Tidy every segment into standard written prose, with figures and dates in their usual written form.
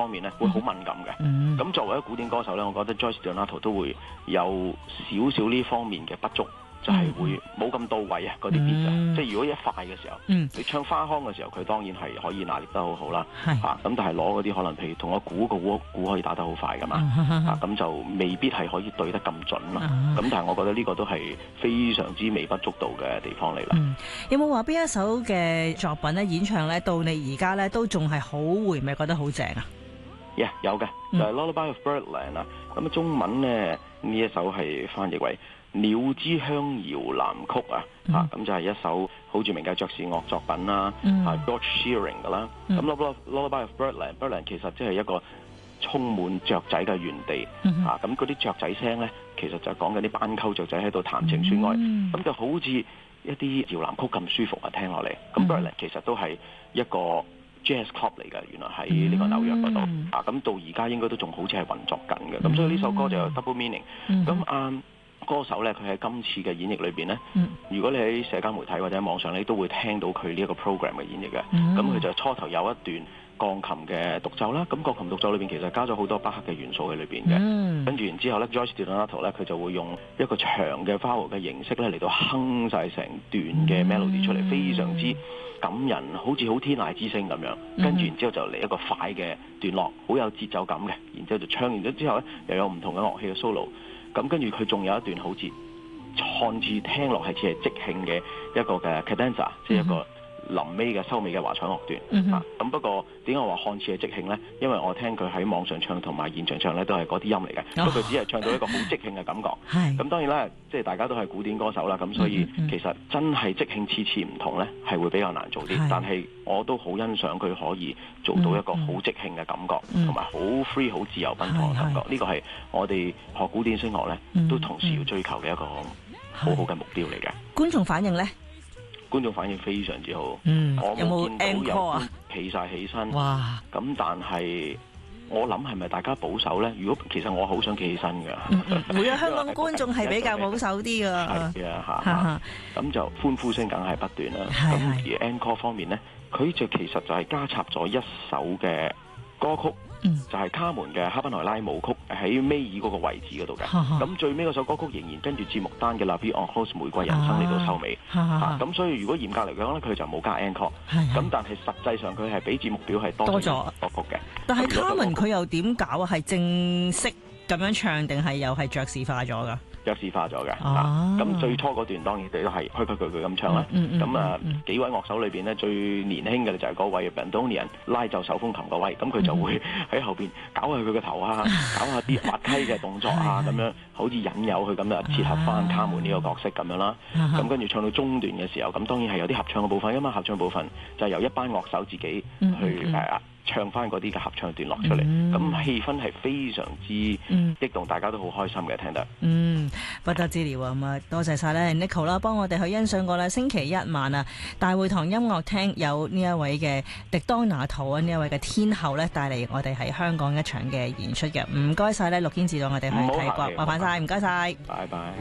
方面咧會好敏感嘅。咁作為一個古典歌手咧，我覺得 Joyce Donato 都會有少少呢方面嘅不足。就係會冇咁到位啊！嗰啲 beat 啊，即係如果一快嘅時候，你唱花腔嘅時候，佢當然係可以拿捏得好好啦。咁但係攞嗰啲可能譬如同我鼓個鼓可以打得好快噶嘛，咁就未必係可以對得咁準啦。咁但係我覺得呢個都係非常之微不足道嘅地方嚟啦。 有冇話邊一首嘅作品咧演唱咧到你而家咧都仲係好回味，覺得好正啊？ 有嘅，就係 Lullaby of Birdland 啦。咁中文咧呢一首係翻譯為鳥之鄉謠藍曲啊，咁就係一首好著名嘅爵士樂作品啦，George Shearing 嘅啦。咁 Lullaby of Birdland 其實即係一個充滿雀仔嘅園地，咁嗰啲雀仔聲咧，其實就講緊啲斑鳩雀仔喺度談情說愛，咁就好似一啲搖籃曲咁舒服啊，聽落嚟。咁 Birdland 其實都係一個 jazz club 嚟嘅，原來喺呢個紐約嗰度，咁到而家應該都仲好似係運作緊嘅。咁所以呢首歌就有 double meaning。咁歌手咧，佢喺今次嘅演繹裏邊咧，如果你喺社交媒體或者網上，你都會聽到佢呢一個 program 嘅演繹嘅。咁佢就初頭有一段鋼琴嘅獨奏啦，咁鋼琴獨奏裏邊其實加咗好多巴赫嘅元素喺裏邊嘅。跟住然之後咧 Joyce Donato 咧，佢就會用一個長嘅 vowel 嘅形式咧嚟到哼晒成段嘅 melody 出嚟，非常之感人，好似好天籟之聲咁樣。跟住然之後就嚟一個快嘅段落，好有節奏感嘅。然之後就唱完咗之後咧，又有唔同嘅樂器嘅 solo。咁跟住佢仲有一段好似看似聽落係似係即興嘅一個嘅 cadenza， 即係一個臨尾嘅收尾嘅華彩樂段。咁不過點解我話看似係即興呢？因為我聽佢喺網上唱同埋現場唱咧都係嗰啲音嚟嘅，不過佢只係唱到一個好即興嘅感覺。咁當然啦，即係大家都係古典歌手啦，咁所以其實真係即興次次唔同呢，係會比較難做啲。但係我都好欣賞佢可以做到一個好即興嘅感覺，同埋好 free 好自由奔放嘅感覺。呢個係我哋學古典聲樂呢，都同時要追求嘅一個好好嘅目標嚟嘅。 觀眾反應呢？ 觀眾反應非常之好，我冇見到有企晒起身。哇！咁但係我諗係咪大家保守呢？如果其實我好想企起身㗎。 會啊，香港觀眾係比較保守啲㗎。 係啊，咁就歡呼聲梗係不斷啦。咁而 encore 方面呢，佢就其實就係加插咗一首嘅歌曲。就係卡門嘅哈巴內拉舞曲喺尾二嗰個位置嗰度嘅，咁最尾嗰首歌曲仍然跟住節目單嘅 La Vie en Rose 玫瑰人生嚟到收尾，咁所以如果嚴格嚟講咧，佢就冇加 encore，咁但係實際上佢係比節目表係多咗歌曲嘅。 但係卡門佢又點搞啊？係正式咁樣唱定係又係爵士化咗㗎？ 爵士化咗嘅，咁最初嗰段當然都係虛句咁唱啦。咁幾位樂手裏邊咧最年輕嘅就係嗰位 Bandonian 拉奏手風琴嗰位，咁佢就會喺後邊搞下佢個頭啊，搞下啲滑稽嘅動作啊，咁樣好似引誘佢咁啊，切合翻卡門呢個角色咁樣啦。咁跟住唱到中段嘅時候，咁當然係有啲合唱嘅部分㗎嘛，合唱部分就係由一班樂手自己去唱翻嗰啲嘅合唱段落出嚟，咁氣氛係非常之激動，大家都好開心嘅聽得。 不得之了啊！咁啊，多謝晒咧 Nico 啦，幫我哋去欣賞過啦。星期一晚啊，大會堂音樂廳有呢一位嘅迪當拿圖啊，呢一位嘅天后咧，帶嚟我哋喺香港一場嘅演出嘅。唔該晒咧，陸堅指導我哋去睇過，麻煩晒，唔該晒， 拜拜。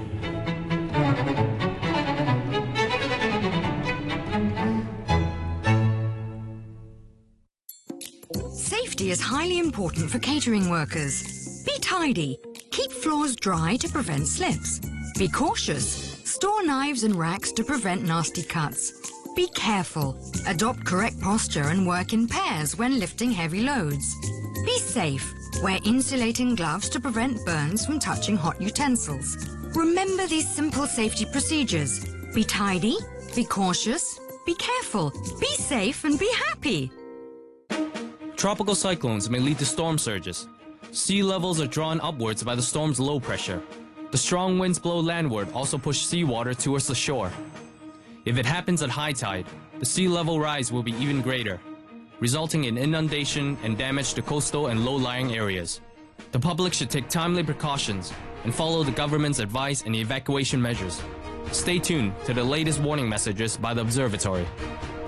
Safety is highly important for catering workers. Be tidy. Keep floors dry to prevent slips. Be cautious. Store knives and racks to prevent nasty cuts. Be careful. Adopt correct posture and work in pairs when lifting heavy loads. Be safe. Wear insulating gloves to prevent burns from touching hot utensils. Remember these simple safety procedures. Be tidy. Be cautious. Be careful. Be safe and be happy. Tropical cyclones may lead to storm surges. Sea levels are drawn upwards by the storm's low pressure. The strong winds blow landward also push seawater towards the shore. If it happens at high tide, the sea level rise will be even greater, resulting in inundation and damage to coastal and low-lying areas. The public should take timely precautions and follow the government's advice and evacuation measures. Stay tuned to the latest warning messages by the observatory.